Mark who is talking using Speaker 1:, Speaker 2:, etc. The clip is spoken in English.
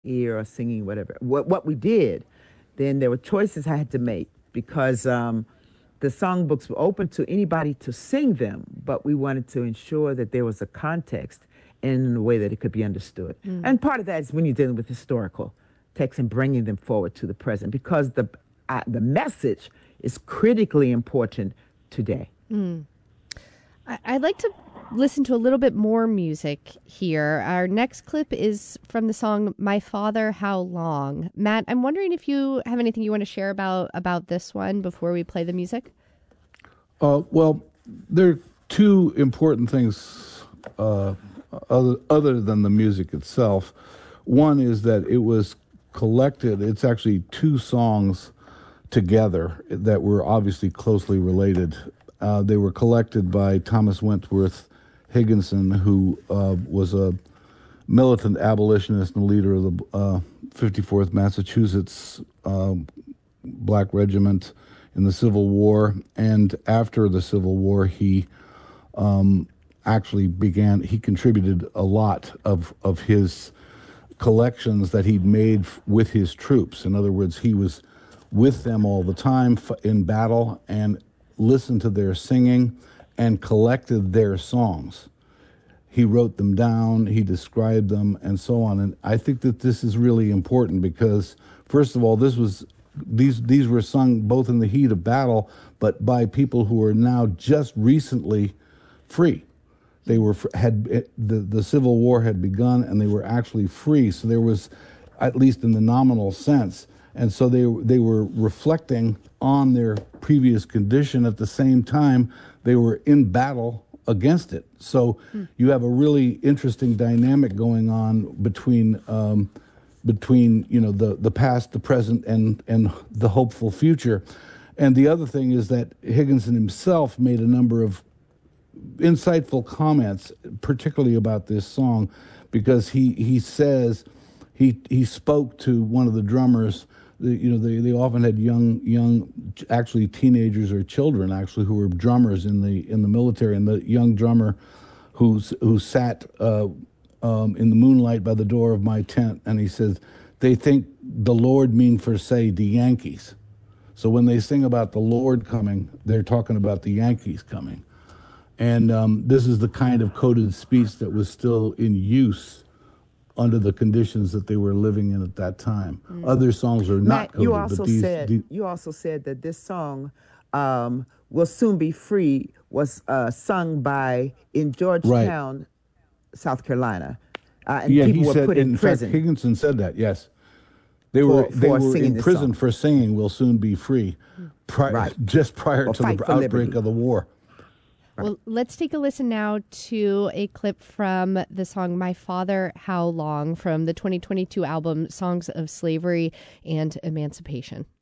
Speaker 1: ear or singing whatever. What we did, then there were choices I had to make because the songbooks were open to anybody to sing them, but we wanted to ensure that there was a context in a way that it could be understood. And part of that is when you're dealing with historical texts and bringing them forward to the present, because the message is critically important today.
Speaker 2: I'd like to listen to a little bit more music here. Our next clip is from the song My Father, How Long? Matt, I'm wondering if you have anything you want to share about this one before we play the music?
Speaker 3: Well, there are two important things other than the music itself. One is that it was collected, it's actually two songs together that were obviously closely related. They were collected by Thomas Wentworth Higginson, who was a militant abolitionist and leader of the 54th Massachusetts Black Regiment in the Civil War. And after the Civil War, he he contributed a lot of his collections that he'd made with his troops. In other words, he was with them all the time in battle and listened to their singing and collected their songs. He wrote them down, he described them, and so on. And I think that this is really important because, first of all, these were sung both in the heat of battle, but by people who are now just recently free. They the Civil War had begun, and they were actually free. So there was, at least in the nominal sense, and so they were reflecting on their previous condition. At the same time, they were in battle against it. So you have a really interesting dynamic going on between the past, the present, and the hopeful future. And the other thing is that Higginson himself made a number of insightful comments, particularly about this song, because he says he spoke to one of the drummers. They often had young, actually teenagers or children actually who were drummers in the military, and the young drummer who sat in the moonlight by the door of my tent, and he says, they think the Lord mean for say the Yankees. So when they sing about the Lord coming, they're talking about the Yankees coming. And this is the kind of coded speech that was still in use under the conditions that they were living in at that time. Other songs are not coded.
Speaker 1: You also said that this song, Will Soon Be Free, was sung in Georgetown, right, South Carolina. And people were put in prison.
Speaker 3: In fact, Higginson said that, yes. They were in prison for singing Will Soon Be Free, just prior to the outbreak of the war.
Speaker 2: Well, let's take a listen now to a clip from the song My Father, How Long, from the 2022 album Songs of Slavery and Emancipation.